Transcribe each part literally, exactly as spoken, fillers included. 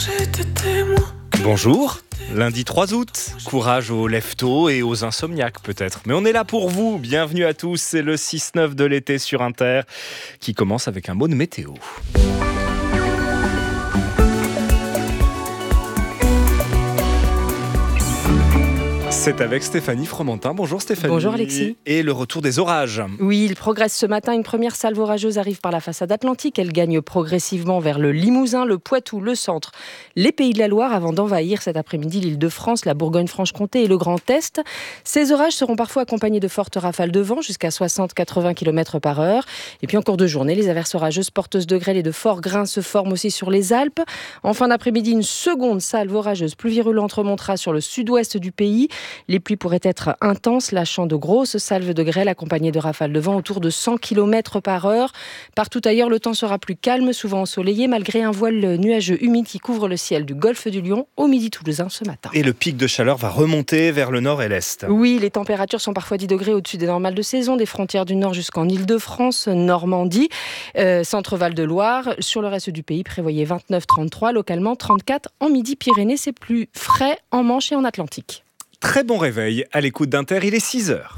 Bonjour, lundi trois août, courage aux lève-tôt et aux insomniaques peut-être. Mais on est là pour vous, bienvenue à tous, c'est le six neuf de l'été sur Inter qui commence avec un mot de météo. C'est avec Stéphanie Fromentin. Bonjour Stéphanie. Bonjour Alexis. Et le retour des orages. Oui, il progresse ce matin. Une première salve orageuse arrive par la façade atlantique. Elle gagne progressivement vers le Limousin, le Poitou, le centre, les Pays de la Loire, avant d'envahir cet après-midi l'Île-de-France, la Bourgogne-Franche-Comté et le Grand Est. Ces orages seront parfois accompagnés de fortes rafales de vent, jusqu'à soixante à quatre-vingts kilomètres par heure. Et puis en cours de journée, les averses orageuses porteuses de grêle et de forts grains se forment aussi sur les Alpes. En fin d'après-midi, une seconde salve orageuse plus virulente remontera sur le sud-ouest du pays. Les pluies pourraient être intenses, lâchant de grosses salves de grêle accompagnées de rafales de vent autour de cent kilomètres par heure. Partout ailleurs, le temps sera plus calme, souvent ensoleillé, malgré un voile nuageux humide qui couvre le ciel du golfe du Lion au midi toulousain ce matin. Et le pic de chaleur va remonter vers le nord et l'est. Oui, les températures sont parfois dix degrés au-dessus des normales de saison, des frontières du nord jusqu'en Île-de-France, Normandie, euh, Centre-Val de Loire. Sur le reste du pays, prévoyez vingt-neuf à trente-trois, localement trente-quatre en Midi-Pyrénées. C'est plus frais en Manche et en Atlantique. Très bon réveil à l'écoute d'Inter, il est six heures.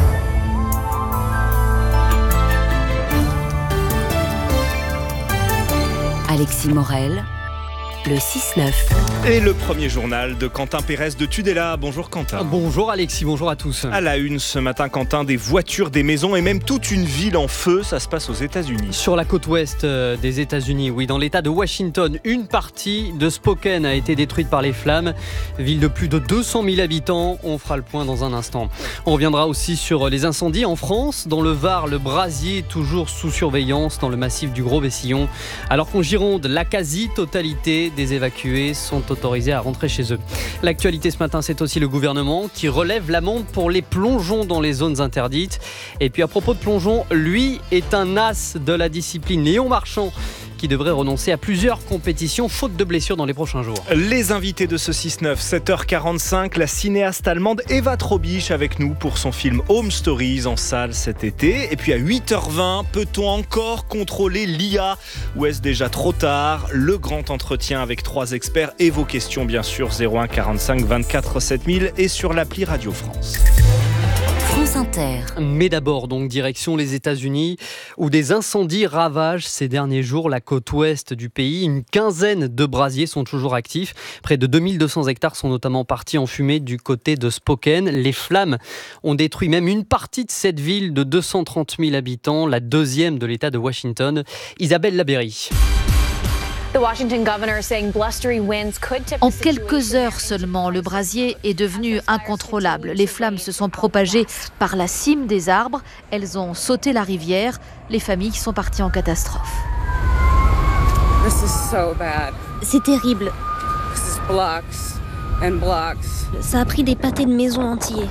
Alexis Morel, le six neuf. Et le premier journal de Quentin Pérez de Tudela. Bonjour Quentin. Bonjour Alexis, bonjour à tous. À la une ce matin, Quentin, des voitures, des maisons et même toute une ville en feu. Ça se passe aux États-Unis. Sur la côte ouest des États-Unis, oui, dans l'État de Washington, une partie de Spokane a été détruite par les flammes. Ville de plus de deux cent mille habitants. On fera le point dans un instant. On reviendra aussi sur les incendies en France. Dans le Var, le brasier toujours sous surveillance dans le massif du Gros-Bessillon. Alors qu'en Gironde, la quasi-totalité des évacués sont autorisés à rentrer chez eux. L'actualité ce matin, c'est aussi le gouvernement qui relève l'amende pour les plongeons dans les zones interdites. Et puis à propos de plongeons, lui est un as de la discipline, Léon Marchand, qui devrait renoncer à plusieurs compétitions faute de blessures dans les prochains jours. Les invités de ce six neuf, sept heures quarante-cinq, la cinéaste allemande Eva Trobisch avec nous pour son film Home Stories en salle cet été. Et puis à huit heures vingt, peut-on encore contrôler l'I A ou est-ce déjà trop tard? Le grand entretien avec trois experts et vos questions bien sûr, zéro un quarante-cinq vingt-quatre sept mille et sur l'appli Radio France. France Inter. Mais d'abord, donc, direction les États-Unis, où des incendies ravagent ces derniers jours la côte ouest du pays. Une quinzaine de brasiers sont toujours actifs. Près de deux mille deux cents hectares sont notamment partis en fumée du côté de Spokane. Les flammes ont détruit même une partie de cette ville de deux cent trente mille habitants, la deuxième de l'État de Washington. Isabelle Labéry. En quelques heures seulement, le brasier est devenu incontrôlable. Les flammes se sont propagées par la cime des arbres. Elles ont sauté la rivière. Les familles sont parties en catastrophe. C'est terrible. Ça a pris des pâtés de maisons entiers.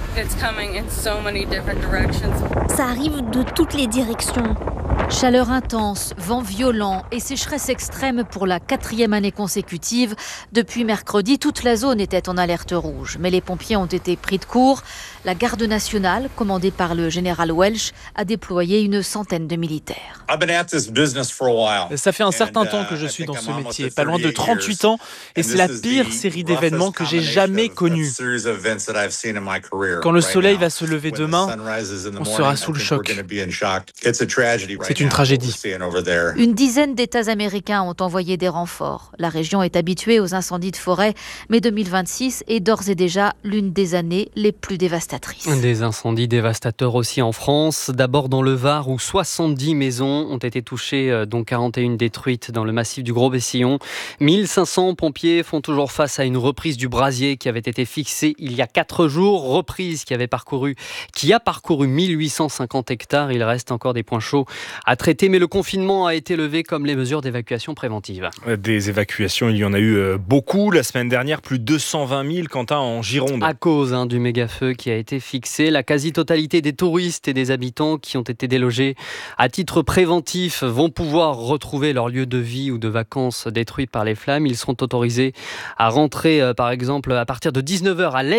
Ça arrive de toutes les directions. Chaleur intense, vent violent et sécheresse extrême pour la quatrième année consécutive. Depuis mercredi, toute la zone était en alerte rouge. Mais les pompiers ont été pris de court. La garde nationale, commandée par le général Welch, a déployé une centaine de militaires. Ça fait un certain temps que je suis dans ce métier, pas loin de trente-huit ans, et c'est la pire série d'événements que j'ai jamais connue. Quand le soleil va se lever demain, on sera sous le choc. C'est une tragédie. Une dizaine d'États américains ont envoyé des renforts. La région est habituée aux incendies de forêt, mais deux mille vingt-six est d'ores et déjà l'une des années les plus dévastatrices. Des incendies dévastateurs aussi en France. D'abord dans le Var, où soixante-dix maisons ont été touchées, dont quarante et une détruites dans le massif du Gros-Bessillon. mille cinq cents pompiers font toujours face à une reprise du brasier qui avait été fixée il y a quatre jours. Reprise qui avait parcouru, qui a parcouru mille huit cent cinquante hectares. Il reste encore des points chauds à traiter, mais le confinement a été levé comme les mesures d'évacuation préventive. Des évacuations, il y en a eu beaucoup. La semaine dernière, plus de deux cent vingt mille, Quentin, en Gironde. À cause hein, du méga-feu qui a été fixé, la quasi-totalité des touristes et des habitants qui ont été délogés à titre préventif vont pouvoir retrouver leur lieu de vie ou de vacances détruit par les flammes. Ils seront autorisés à rentrer, par exemple, à partir de dix-neuf heures à l'est